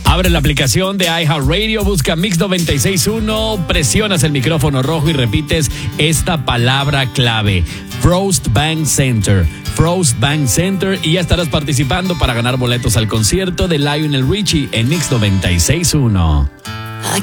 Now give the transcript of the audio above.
Abre la aplicación de iHeartRadio, busca Mix 96.1, presionas el micrófono rojo y repites esta palabra clave: Frost Bank Center. Frost Bank Center, y ya estarás participando para ganar boletos al concierto de Lionel Richie en Mix 96.1.